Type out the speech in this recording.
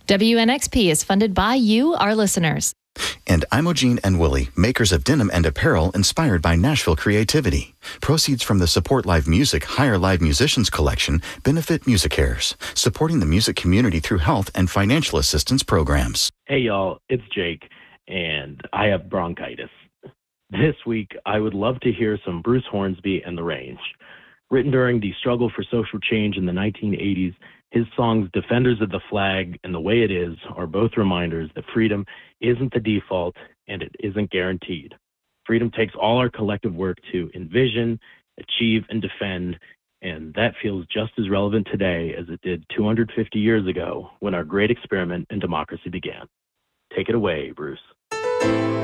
WNXP is funded by you, our listeners. And Imogene and Willie, makers of denim and apparel inspired by Nashville creativity. Proceeds from the Support Live Music Hire Live Musicians collection benefit MusiCares, supporting the music community through health and financial assistance programs. Hey y'all, it's Jake, and I have bronchitis. This week, I would love to hear some Bruce Hornsby and the Range. Written during the struggle for social change in the 1980s, his songs Defenders of the Flag and The Way It Is are both reminders that freedom isn't the default and it isn't guaranteed. Freedom takes all our collective work to envision, achieve, and defend, and that feels just as relevant today as it did 250 years ago when our great experiment in democracy began. Take it away, Bruce.